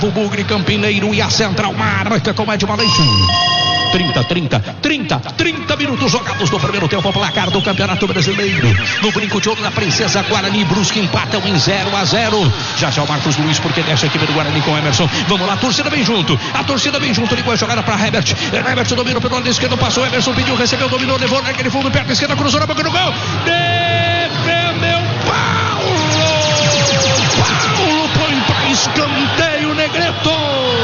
O Bugre Campineiro e a Central marca com Ed Valente. 30 minutos jogados no primeiro tempo, o placar do Campeonato Brasileiro. No brinco de ouro da Princesa, Guarani e Brusque empatam em 0-0. Já o Marcos Luiz, porque desce a equipe do Guarani com Emerson. Vamos lá, a torcida vem junto. Ligou a jogada para Herbert. Herbert dominou pelo lado esquerdo, passou. Emerson pediu, recebeu, dominou, levou naquele fundo, perto da esquerda, cruzou na boca do gol. Defendeu Paulo põe para escanteio, Negreto.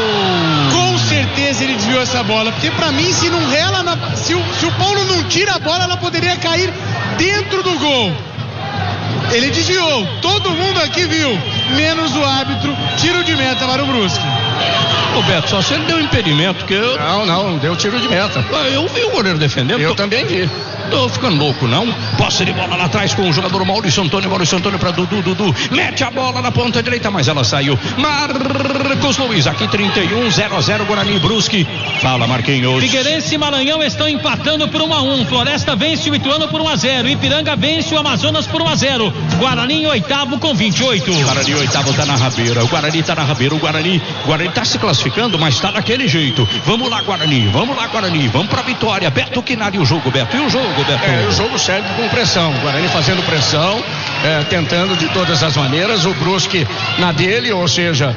Com certeza ele desviou essa bola, porque pra mim, se não rela, se o Paulo não tira a bola, ela poderia cair dentro do gol. Ele desviou, todo mundo aqui viu, menos o árbitro. Tiro de meta para o Brusque. Ô Beto, só se ele deu impedimento, que eu... Não deu tiro de meta. Eu vi o goleiro defendendo. Eu também vi. Tô ficando louco, não? Posse de bola lá atrás com o jogador Maurício Antônio para Dudu, mete a bola na ponta direita, mas ela saiu. Marcos Luiz, aqui 0-0, Guarani e Brusque. Fala, Marquinhos. Figueirense e Maranhão estão empatando por 1-1. Floresta vence o Ituano por 1-0. Ipiranga vence o Amazonas por 1-0. Guarani em oitavo com 28. Guarani oitavo tá na rabeira. O Guarani tá na rabeira. O Guarani tá se classificando, mas tá daquele jeito. Vamos lá, Guarani. Vamos pra vitória. Beto Quinari, o jogo, Beto. E o jogo, Beto? O jogo segue com pressão. O Guarani fazendo pressão, tentando de todas as maneiras. O Brusque na dele, ou seja,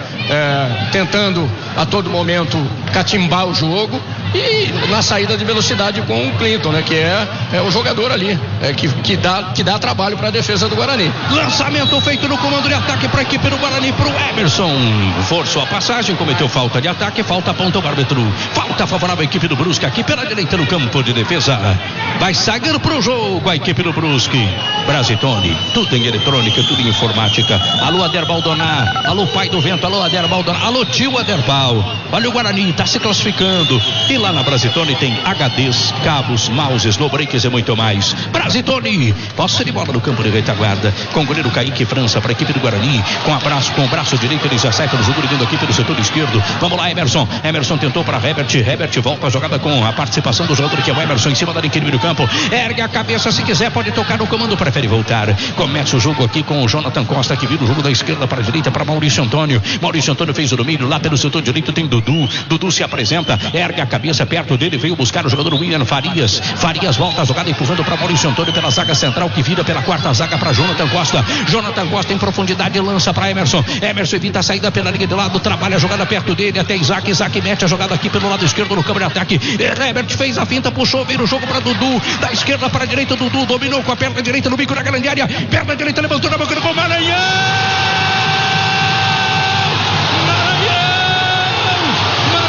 tentando a todo momento catimbar o jogo. E na saída de velocidade com o Clinton, né? Que é o jogador ali, que dá trabalho para a defesa do Guarani. Lançamento feito no comando de ataque para a equipe do Guarani, para o Emerson. Forçou a passagem, cometeu falta de ataque, falta aponta o árbitro. Falta favorável à equipe do Brusque aqui pela direita no campo de defesa. Vai sair para o jogo a equipe do Brusque. Brasitone, tudo em eletrônica, tudo em informática. Alô, Aderbal Donar. Alô, pai do vento. Alô, Aderbal Donar. Alô, tio Aderbal. Olha o Guarani, está se classificando. E lá na Brasitone tem HDs, cabos, mouses, no breaks e muito mais. Brasitone, posse de bola no campo de retaguarda. Com o goleiro Kaique França para a equipe do Guarani. Com o braço direito, ele já sai pelo jogo dentro aqui pelo setor esquerdo. Vamos lá, Emerson. Emerson tentou para Herbert. Herbert volta a jogada com a participação do jogador que é o Emerson em cima da linha do campo. Ergue a cabeça, se quiser pode tocar no comando, prefere voltar. Começa o jogo aqui com o Jonathan Costa, que vira o jogo da esquerda para a direita para Maurício Antônio. Maurício Antônio fez o domínio, lá pelo setor direito tem Dudu. Dudu se apresenta, ergue a cabeça, perto dele veio buscar o jogador William Farias. Farias volta a jogada empurrando para Maurício Antônio pela zaga central, que vira pela quarta zaga para Jonathan Costa. Jonathan Costa em profundidade lança para Emerson. Emerson evita a saída pela linha de lado, trabalha a jogada perto dele até Isaac. Isaac mete a jogada aqui pelo lado esquerdo no campo de ataque. Herbert fez a finta, puxou, vira o jogo para Dudu. Da esquerda para a direita, Dudu dominou com a perna direita no bico da grande área. Perna direita levantou na boca do gol, Maranhão!